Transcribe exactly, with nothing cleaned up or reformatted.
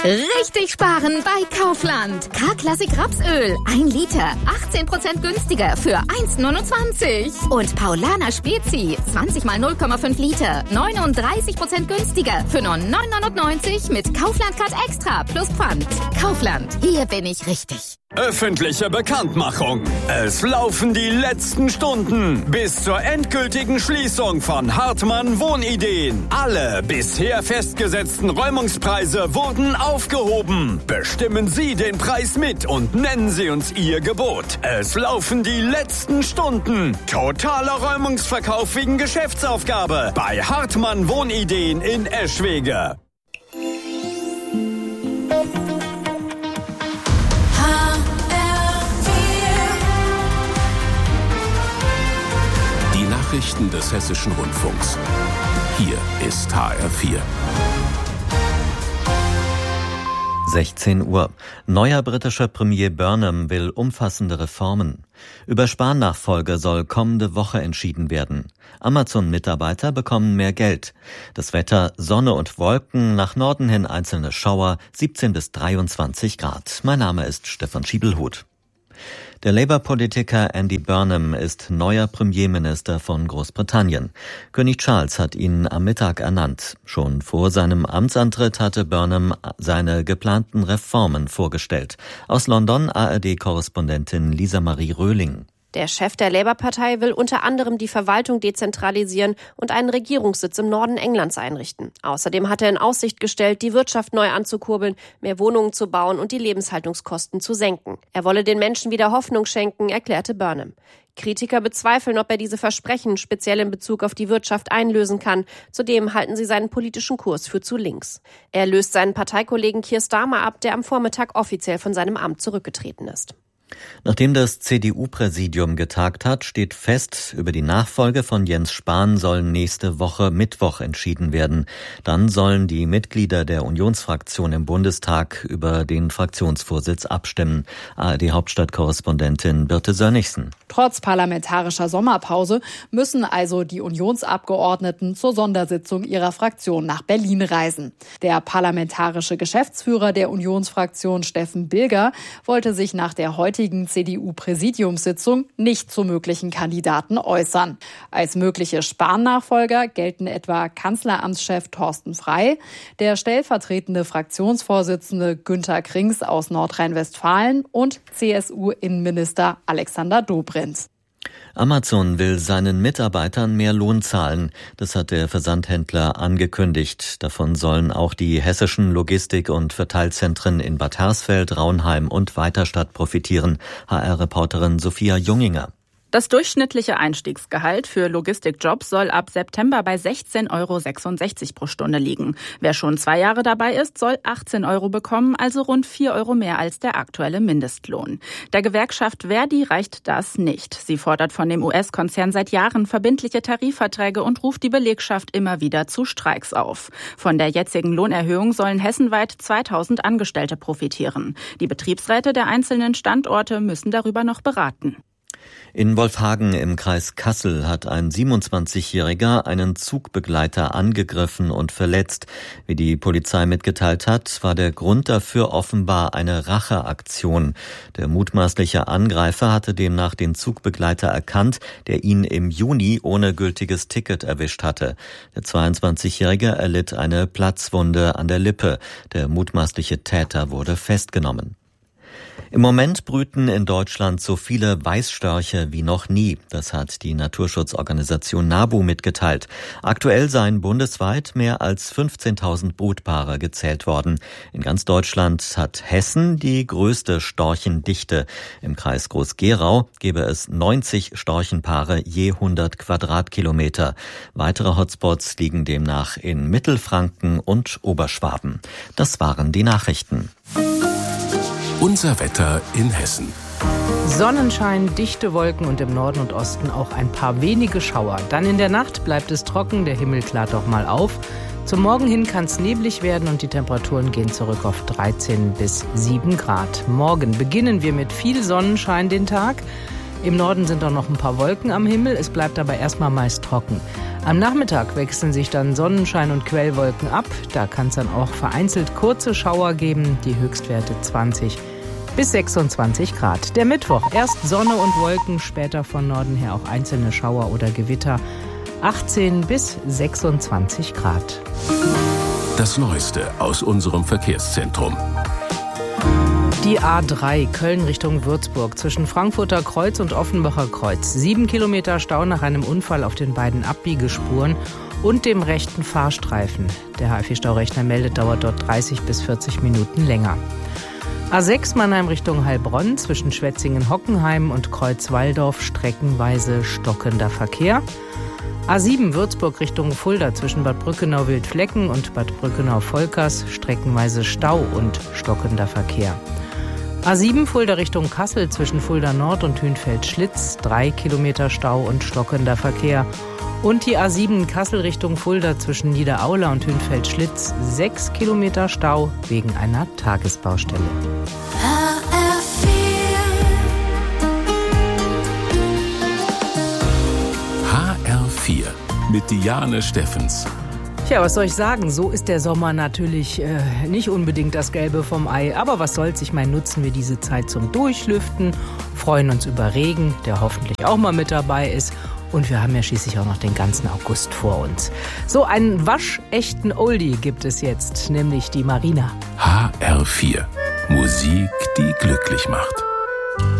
Richtig sparen bei Kaufland. K-Klassik Rapsöl. ein Liter. achtzehn Prozent günstiger für eins Komma neunundzwanzig. Und Paulaner Spezi. zwanzig mal null Komma fünf Liter. neununddreißig Prozent günstiger für nur neun neunundneunzig mit Kaufland Card Extra plus Pfand. Kaufland. Hier bin ich richtig. Öffentliche Bekanntmachung. Es laufen die letzten Stunden bis zur endgültigen Schließung von Hartmann Wohnideen. Alle bisher festgesetzten Räumungspreise wurden aufgehoben. Bestimmen Sie den Preis mit und nennen Sie uns Ihr Gebot. Es laufen die letzten Stunden. Totaler Räumungsverkauf wegen Geschäftsaufgabe bei Hartmann Wohnideen in Eschwege. Nachrichten des Hessischen Rundfunks. Hier ist H R vier. sechzehn Uhr. Neuer britischer Premier Burnham will umfassende Reformen. Über Spahn-Nachfolge soll kommende Woche entschieden werden. Amazon-Mitarbeiter bekommen mehr Geld. Das Wetter: Sonne und Wolken, nach Norden hin einzelne Schauer, siebzehn bis dreiundzwanzig Grad. Mein Name ist Stefan Schiebelhut. Der Labour-Politiker Andy Burnham ist neuer Premierminister von Großbritannien. König Charles hat ihn am Mittag ernannt. Schon vor seinem Amtsantritt hatte Burnham seine geplanten Reformen vorgestellt. Aus London A R D-Korrespondentin Lisa Marie Röhling. Der Chef der Labour-Partei will unter anderem die Verwaltung dezentralisieren und einen Regierungssitz im Norden Englands einrichten. Außerdem hat er in Aussicht gestellt, die Wirtschaft neu anzukurbeln, mehr Wohnungen zu bauen und die Lebenshaltungskosten zu senken. Er wolle den Menschen wieder Hoffnung schenken, erklärte Burnham. Kritiker bezweifeln, ob er diese Versprechen speziell in Bezug auf die Wirtschaft einlösen kann. Zudem halten sie seinen politischen Kurs für zu links. Er löst seinen Parteikollegen Keir Starmer ab, der am Vormittag offiziell von seinem Amt zurückgetreten ist. Nachdem das C D U-Präsidium getagt hat, steht fest, über die Nachfolge von Jens Spahn soll nächste Woche Mittwoch entschieden werden. Dann sollen die Mitglieder der Unionsfraktion im Bundestag über den Fraktionsvorsitz abstimmen. A R D-Hauptstadtkorrespondentin Birte Sönnigsen. Trotz parlamentarischer Sommerpause müssen also die Unionsabgeordneten zur Sondersitzung ihrer Fraktion nach Berlin reisen. Der parlamentarische Geschäftsführer der Unionsfraktion, Steffen Bilger, wollte sich nach der heutigen C D U-Präsidiumssitzung nicht zu möglichen Kandidaten äußern. Als mögliche Spahn-Nachfolger gelten etwa Kanzleramtschef Thorsten Frey, der stellvertretende Fraktionsvorsitzende Günter Krings aus Nordrhein-Westfalen und C S U-Innenminister Alexander Dobrindt. Amazon will seinen Mitarbeitern mehr Lohn zahlen. Das hat der Versandhändler angekündigt. Davon sollen auch die hessischen Logistik- und Verteilzentren in Bad Hersfeld, Raunheim und Weiterstadt profitieren. H R-Reporterin Sophia Junginger. Das durchschnittliche Einstiegsgehalt für Logistikjobs soll ab September bei sechzehn Euro sechsundsechzig pro Stunde liegen. Wer schon zwei Jahre dabei ist, soll achtzehn Euro bekommen, also rund vier Euro mehr als der aktuelle Mindestlohn. Der Gewerkschaft Verdi reicht das nicht. Sie fordert von dem U S-Konzern seit Jahren verbindliche Tarifverträge und ruft die Belegschaft immer wieder zu Streiks auf. Von der jetzigen Lohnerhöhung sollen hessenweit zweitausend Angestellte profitieren. Die Betriebsräte der einzelnen Standorte müssen darüber noch beraten. In Wolfhagen im Kreis Kassel hat ein siebenundzwanzigjähriger einen Zugbegleiter angegriffen und verletzt. Wie die Polizei mitgeteilt hat, war der Grund dafür offenbar eine Racheaktion. Der mutmaßliche Angreifer hatte demnach den Zugbegleiter erkannt, der ihn im Juni ohne gültiges Ticket erwischt hatte. Der zweiundzwanzigjährige erlitt eine Platzwunde an der Lippe. Der mutmaßliche Täter wurde festgenommen. Im Moment brüten in Deutschland so viele Weißstörche wie noch nie. Das hat die Naturschutzorganisation NABU mitgeteilt. Aktuell seien bundesweit mehr als fünfzehntausend Brutpaare gezählt worden. In ganz Deutschland hat Hessen die größte Storchendichte. Im Kreis Groß-Gerau gäbe es neunzig Storchenpaare je hundert Quadratkilometer. Weitere Hotspots liegen demnach in Mittelfranken und Oberschwaben. Das waren die Nachrichten. Unser Wetter in Hessen. Sonnenschein, dichte Wolken und im Norden und Osten auch ein paar wenige Schauer. Dann in der Nacht bleibt es trocken, der Himmel klart auch mal auf. Zum Morgen hin kann es neblig werden und die Temperaturen gehen zurück auf dreizehn bis sieben Grad. Morgen beginnen wir mit viel Sonnenschein den Tag. Im Norden sind auch noch ein paar Wolken am Himmel, es bleibt aber erstmal meist trocken. Am Nachmittag wechseln sich dann Sonnenschein und Quellwolken ab. Da kann es dann auch vereinzelt kurze Schauer geben. Die Höchstwerte zwanzig bis sechsundzwanzig Grad. Der Mittwoch, erst Sonne und Wolken, später von Norden her auch einzelne Schauer oder Gewitter. achtzehn bis sechsundzwanzig Grad. Das Neueste aus unserem Verkehrszentrum. Die A drei Köln Richtung Würzburg zwischen Frankfurter Kreuz und Offenbacher Kreuz. Sieben Kilometer Stau nach einem Unfall auf den beiden Abbiegespuren und dem rechten Fahrstreifen. Der H F I-Staurechner meldet, dauert dort dreißig bis vierzig Minuten länger. A sechs Mannheim Richtung Heilbronn zwischen Schwetzingen-Hockenheim und Kreuz-Walldorf streckenweise stockender Verkehr. A sieben Würzburg Richtung Fulda zwischen Bad Brückenau-Wildflecken und Bad Brückenau-Volkers streckenweise Stau und stockender Verkehr. A sieben Fulda Richtung Kassel zwischen Fulda Nord und Hünfeld-Schlitz, drei Kilometer Stau und stockender Verkehr. Und die A sieben Kassel Richtung Fulda zwischen Niederaula und Hünfeld-Schlitz, sechs Kilometer Stau wegen einer Tagesbaustelle. H R vier mit Diane Steffens. Tja, was soll ich sagen? So ist der Sommer natürlich äh, nicht unbedingt das Gelbe vom Ei. Aber was soll's? Ich meine, nutzen wir diese Zeit zum Durchlüften, freuen uns über Regen, der hoffentlich auch mal mit dabei ist. Und wir haben ja schließlich auch noch den ganzen August vor uns. So einen waschechten Oldie gibt es jetzt, nämlich die Marina. H R vier. Musik, die glücklich macht.